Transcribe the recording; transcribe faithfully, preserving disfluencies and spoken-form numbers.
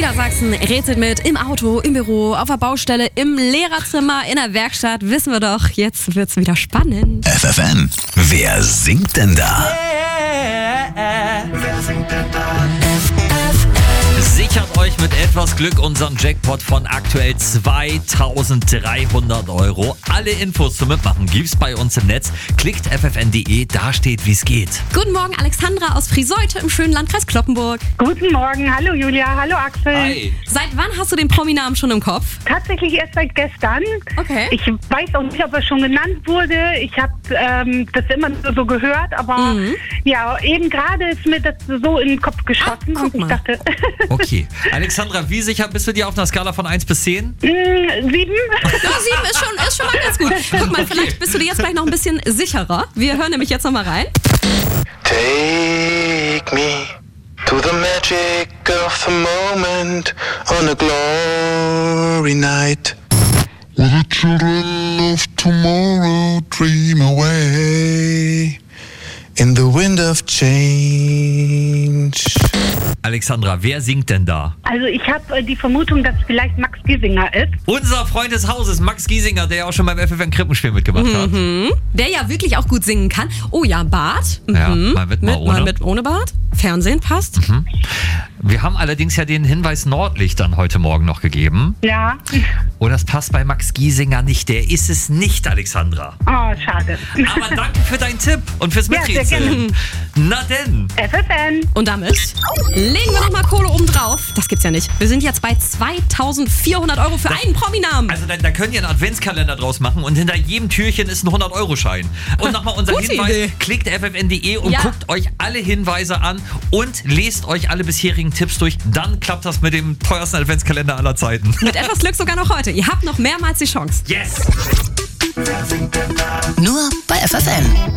Niedersachsen rätselt mit im Auto, im Büro, auf der Baustelle, im Lehrerzimmer, in der Werkstatt. Wissen wir doch, jetzt wird's wieder spannend. F F N, wer singt denn da? Yeah. Wer singt denn da? Sichert euch mit etwas Glück unseren Jackpot von aktuell zweitausenddreihundert Euro. Alle Infos zum Mitmachen gibt's bei uns im Netz. Klickt f f n punkt d e, da steht, wie's geht. Guten Morgen, Alexandra aus Frieseute im schönen Landkreis Kloppenburg. Guten Morgen, hallo Julia, hallo Axel. Hi. Seit wann hast du den Prominamen schon im Kopf? Tatsächlich erst seit gestern. Okay. Ich weiß auch nicht, ob er schon genannt wurde. Ich habe ähm, das immer nur so gehört, aber Mhm. ja, eben gerade ist mir das so in den Kopf geschossen Ah, guck und ich mal. dachte, Okay. Alexandra, wie sicher bist du dir auf einer Skala von eins bis zehn? mh, sieben. Ja, sieben ist schon, ist schon mal ganz gut. Guck mal, vielleicht bist du dir jetzt gleich noch ein bisschen sicherer. Wir hören nämlich jetzt noch mal rein. Take me to the magic of the moment on a glory night. Will the children of tomorrow dream away in the wind of change? Alexandra, wer singt denn da? Also ich habe äh, die Vermutung, dass es vielleicht Max Giesinger ist. Unser Freund des Hauses, Max Giesinger, der ja auch schon beim F F N Krippenspiel mitgemacht hat. Der ja wirklich auch gut singen kann. Oh ja, Bart. Ja, Mhm. mal mit, mal ohne. Mal mit ohne Bart. Fernsehen passt. Wir haben allerdings ja den Hinweis Nordlicht dann heute Morgen noch gegeben. Ja. Und das passt bei Max Giesinger nicht. Der ist es nicht, Alexandra. Oh, schade. Aber danke für deinen Tipp und fürs Ja, sehr Miträtseln. Na denn. F F N. Und damit legen wir nochmal Kohle oben drauf. Das gibt's ja nicht. Wir sind jetzt bei zweitausendvierhundert Euro für einen Prominamen. Also da, da könnt ihr einen Adventskalender draus machen und hinter jedem Türchen ist ein hundert-Euro-Schein. Und nochmal unser Gute Hinweis, Idee. klickt f f n punkt d e und Ja. guckt euch alle Hinweise an und lest euch alle bisherigen Tipps durch. Dann klappt das mit dem teuersten Adventskalender aller Zeiten. Mit etwas Glück sogar noch heute. Ihr habt noch mehrmals die Chance. Yes! Nur bei F F N.